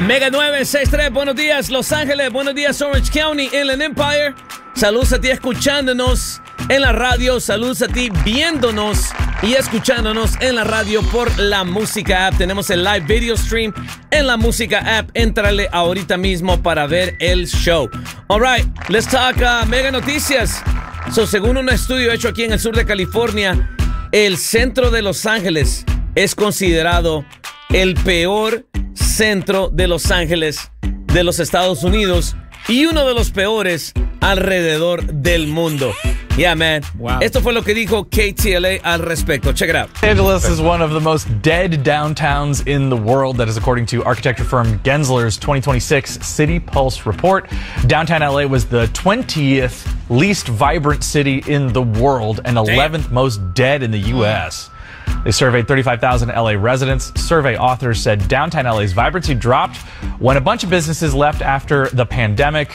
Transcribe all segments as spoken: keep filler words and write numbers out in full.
Mega nueve seis tres, buenos días Los Ángeles, buenos días Orange County, Inland Empire. Saludos a ti escuchándonos en la radio, saludos a ti viéndonos y escuchándonos en la radio por la Música App. Tenemos el live video stream en la Música App. Éntrale ahorita mismo para ver el show. All right, let's talk uh, Mega Noticias. So, según un estudio hecho aquí en el sur de California, el centro de Los Ángeles es considerado el peor centro de Los Ángeles de los Estados Unidos y uno de los peores alrededor del mundo. Yeah, man. Wow. Esto fue lo que dijo K T L A al respecto. Check it out. Los Angeles is one of the most dead downtowns in the world. That is according to architecture firm Gensler's twenty twenty-six City Pulse report. Downtown L A was the twentieth least vibrant city in the world and eleventh most dead in the U S They surveyed thirty-five thousand L A residents. Survey authors said downtown L A's vibrancy dropped when a bunch of businesses left after the pandemic.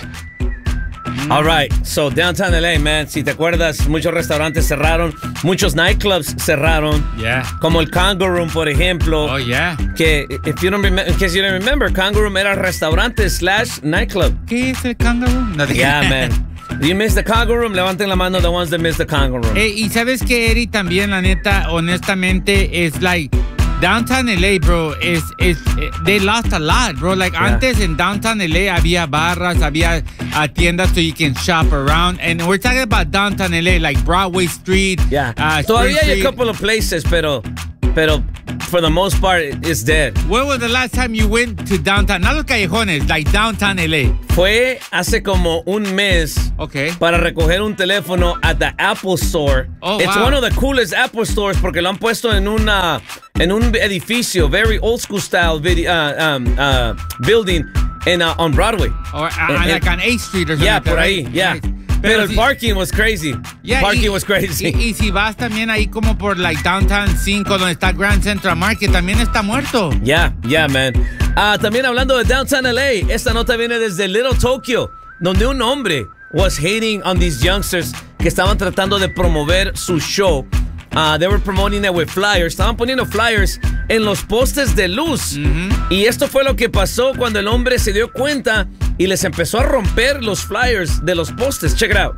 All right, so downtown L A, man, si te acuerdas, muchos restaurantes cerraron, muchos nightclubs cerraron. Yeah. Como el Congo Room, por ejemplo. Oh, yeah. Que, if you don't remember, in case you don't remember, Congo Room era restaurante slash nightclub. ¿Qué es el Congo Room? No, yeah, man. You miss the Congo Room? Levanten la mano the ones that miss the Congo Room. Hey, y sabes que, Eri, también, la neta, honestamente, es like... Downtown L A, bro, is is they lost a lot, bro. Like yeah. Antes in downtown L A había barras, había uh, tiendas so you can shop around, and we're talking about downtown L A, like Broadway Street. Yeah, uh, todavía hay Street. a couple of places, pero, pero for the most part, it's dead. When was the last time you went to downtown? Not los callejones, like downtown L A. Fue hace como un mes. Okay. Para recoger un teléfono at the Apple Store. Oh, It's wow. one of the coolest Apple stores porque lo han puesto en una en un edificio, very old school style video, uh, um, uh, building in uh, on Broadway. Or uh, eh, like on eighth Street or something. Yeah, like that, por ahí, right? yeah. Right. Pero, Pero el si, parking was crazy. Yeah, parking y, was crazy. Y, y si vas también ahí como por like Downtown cinco, donde está Grand Central Market, también está muerto. Yeah, yeah, man. Uh, también hablando de Downtown L A, esta nota viene desde Little Tokyo, donde un hombre was hating on these youngsters que estaban tratando de promover su show. Uh, they were promoting it with flyers. Estaban poniendo flyers en los postes de luz. Mm-hmm. Y esto fue lo que pasó cuando el hombre se dio cuenta y les empezó a romper los flyers de los postes. Check it out.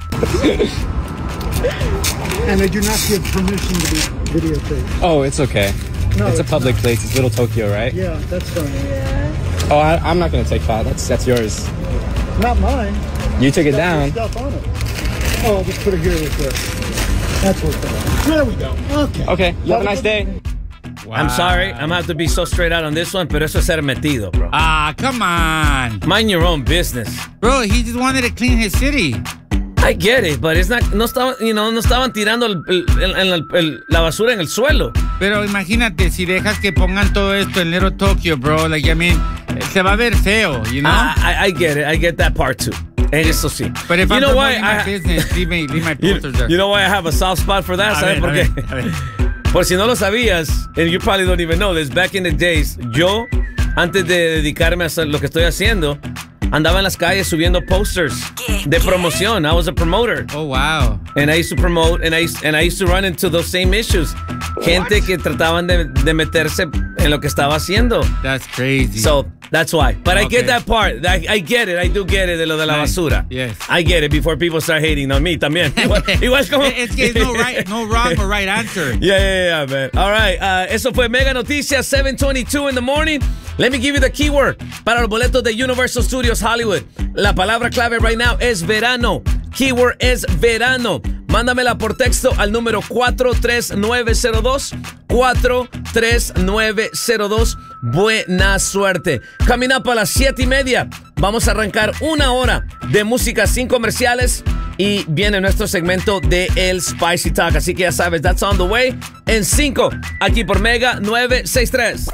And I do not give permission to be videotaped. Oh, it's okay. No, it's a it's public not. place. It's Little Tokyo, right? Yeah, that's fine. Yeah. Oh, I, I'm not going to take that. That's that's yours. Not mine. You took it Got down. stuff on it. Oh, I'll just put it here with this. That's what's going. There we go. Okay. Okay. You have a nice day. Wow. I'm sorry. I'm going to have to be so straight out on this one, pero eso es ser metido, bro. Ah, come on. Mind your own business. Bro, he just wanted to clean his city. I get it, but it's not, no estaban, you know, no estaban tirando el, el, el, el, el, la basura en el suelo. Pero imagínate, si dejas que pongan todo esto en Little Tokyo, bro, like, I mean, se va a ver feo, you know? I, I, I get it. I get that part too. Eso sí. But if you I'm know promoting why my I, business, leave, me, leave my you, posters there. You know why I have a soft spot for that? ¿Sabes por qué? Por si no lo sabías, and you probably don't even know this, back in the days, yo, antes de dedicarme a hacer lo que estoy haciendo, andaba en las calles subiendo posters de promoción. I was a promoter. Oh, wow. And I used to promote, and I used, and I used to run into those same issues. Gente What? que trataban de, de meterse en lo que estaba haciendo. That's crazy. So, that's why. But okay. I get that part. I, I get it. I do get it de lo de la nice. basura. Yes. I get it before people start hating on me también. Igual, igual como... Es que no, right, no wrong or right answer. Yeah, yeah, yeah, man. All right. Uh, eso fue Mega Noticias, seven twenty-two in the morning. Let me give you the keyword para los boletos de Universal Studios Hollywood. La palabra clave right now es verano. Keyword es verano. Mándamela por texto al número cuatro tres nueve cero dos. cuatro tres nueve cero dos. Buena suerte. Coming up a las siete y media. Vamos a arrancar una hora de música sin comerciales. Y viene nuestro segmento de El Spicy Talk. Así que ya sabes, that's on the way. En cinco, aquí por Mega nueve seis tres.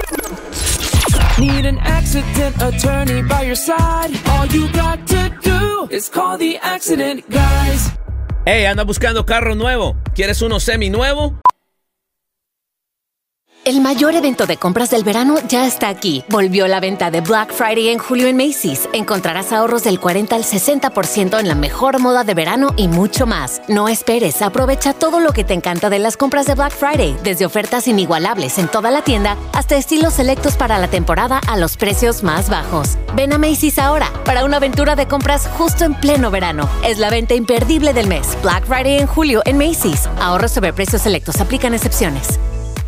Need an accident attorney by your side. All you got to do is call the accident guys. Hey, anda buscando carro nuevo. ¿Quieres uno semi nuevo? El mayor evento de compras del verano ya está aquí. Volvió la venta de Black Friday en julio en Macy's. Encontrarás ahorros del cuarenta al sesenta por ciento en la mejor moda de verano y mucho más. No esperes, aprovecha todo lo que te encanta de las compras de Black Friday, desde ofertas inigualables en toda la tienda hasta estilos selectos para la temporada a los precios más bajos. Ven a Macy's ahora para una aventura de compras justo en pleno verano. Es la venta imperdible del mes. Black Friday en julio en Macy's. Ahorros sobre precios selectos. Aplican excepciones.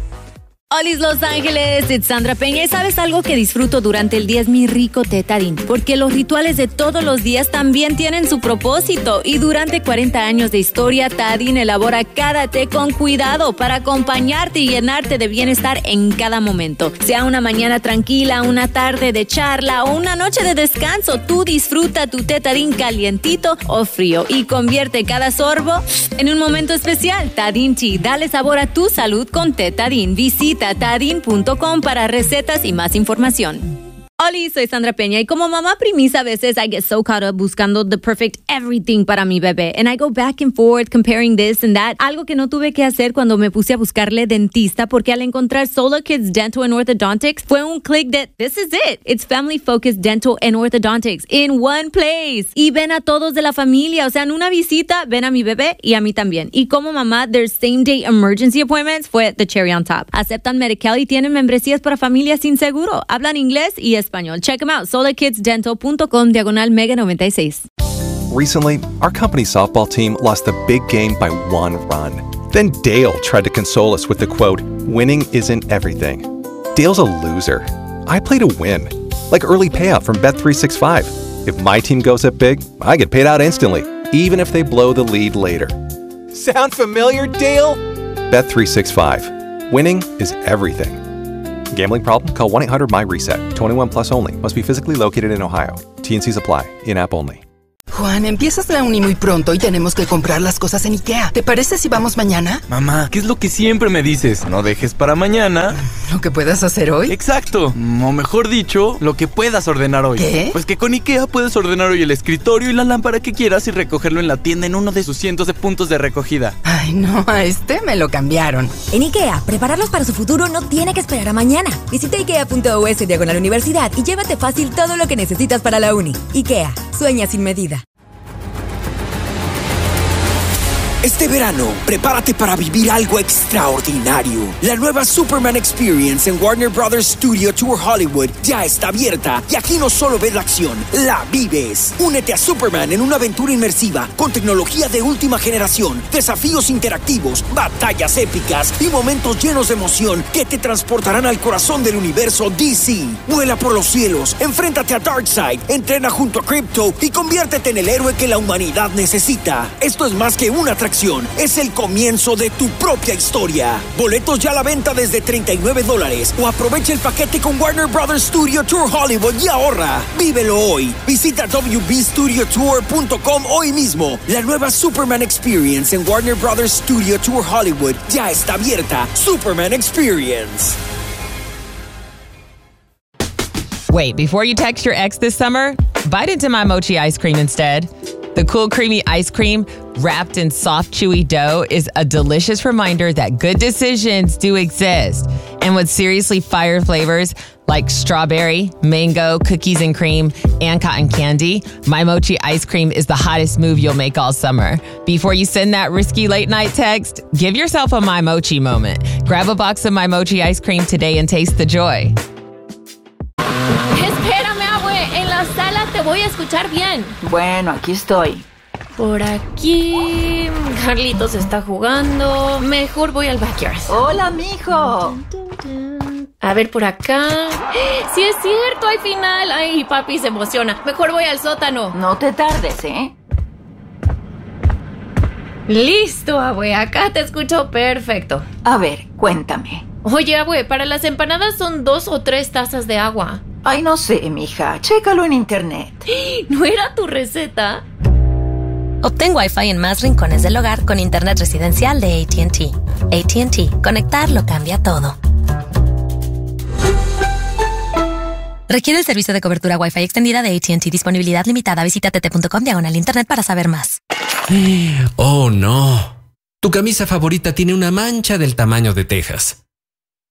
Hola Los Ángeles, it's Sandra Peña y ¿sabes algo que disfruto durante el día? Es mi rico té Tajín, porque los rituales de todos los días también tienen su propósito y durante cuarenta años de historia, Tajín elabora cada té con cuidado para acompañarte y llenarte de bienestar en cada momento. Sea una mañana tranquila, una tarde de charla o una noche de descanso, tú disfruta tu té Tajín calientito o frío y convierte cada sorbo en un momento especial. Tajín Tea, dale sabor a tu salud con té Tajín. Visita tajín punto com para recetas y más información. Hola, soy Sandra Peña y como mamá primiza a veces I get so caught up buscando the perfect everything para mi bebé and I go back and forth comparing this and that. Algo que no tuve que hacer cuando me puse a buscarle dentista porque al encontrar Sola Kids Dental and Orthodontics fue un click de this is it. It's family focused dental and orthodontics in one place. Y ven a todos de la familia, o sea, en una visita ven a mi bebé y a mí también. Y como mamá, their same day emergency appointments fue the cherry on top. Aceptan Medi-Cal y tienen membresías para familias sin seguro. Hablan inglés y español. Check them out, sola kids dental punto com, diagonal mega noventa y seis. Recently, our company softball team lost a big game by one run. Then Dale tried to console us with the quote, "Winning isn't everything." Dale's a loser. I play to win. Like early payout from Bet three sixty-five. If my team goes up big, I get paid out instantly, even if they blow the lead later. Sound familiar, Dale? Bet three sixty-five. Winning is everything. Gambling problem? Call one eight hundred M Y reset. twenty-one plus only. Must be physically located in Ohio. T and C's apply. In-app only. Juan, empiezas la uni muy pronto y tenemos que comprar las cosas en IKEA. ¿Te parece si vamos mañana? Mamá, ¿qué es lo que siempre me dices? No dejes para mañana ¿Lo que puedas hacer hoy? Exacto, o mejor dicho, lo que puedas ordenar hoy. ¿Qué? Pues que con IKEA puedes ordenar hoy el escritorio y la lámpara que quieras y recogerlo en la tienda en uno de sus cientos de puntos de recogida. Ay, no, a este me lo cambiaron. En IKEA, prepararlos para su futuro no tiene que esperar a mañana. Visita ikea punto u s diagonal universidad y llévate fácil todo lo que necesitas para la uni. IKEA, sueña sin medida. Este verano, prepárate para vivir algo extraordinario. La nueva Superman Experience en Warner Brothers Studio Tour Hollywood ya está abierta y aquí no solo ves la acción, la vives. Únete a Superman en una aventura inmersiva con tecnología de última generación, desafíos interactivos, batallas épicas y momentos llenos de emoción que te transportarán al corazón del universo D C. Vuela por los cielos, enfréntate a Darkseid, entrena junto a Crypto y conviértete en el héroe que la humanidad necesita. Esto es más que una atracción. Es el comienzo de tu propia historia. Boletos ya a la venta desde treinta y nueve dólares o aprovecha el paquete con Warner Brothers Studio Tour Hollywood y ahorra. Vívelo hoy. Visita w b studio tour punto com hoy mismo. La nueva Superman Experience en Warner Brothers Studio Tour Hollywood ya está abierta. Superman Experience. Wait, before you text your ex this summer, bite into my mochi ice cream instead. The cool, creamy ice cream wrapped in soft, chewy dough is a delicious reminder that good decisions do exist. And with seriously fire flavors like strawberry, mango, cookies and cream, and cotton candy, my mochi ice cream is the hottest move you'll make all summer. Before you send that risky late night text, give yourself a My Mochi moment. Grab a box of My Mochi ice cream today and taste the joy. Espérame, abue, en la sala te voy a escuchar bien. Bueno, aquí estoy. Por aquí, Carlitos está jugando. Mejor voy al backyard. Hola, mijo. A ver, por acá. Sí es cierto, al final. Ay, papi se emociona. Mejor voy al sótano. No te tardes, ¿eh? Listo, abue, acá te escucho perfecto. A ver, cuéntame. Oye, abue, para las empanadas son dos o tres tazas de agua. Ay, no sé, mija. Chécalo en internet. ¿No era tu receta? Obtén Wi-Fi en más rincones del hogar con internet residencial de A T and T. A T and T. Conectar lo cambia todo. Requiere el servicio de cobertura Wi-Fi extendida de A T and T. Disponibilidad limitada. Visita t t punto com diagonal internet para saber más. Oh, no. Tu camisa favorita tiene una mancha del tamaño de Texas.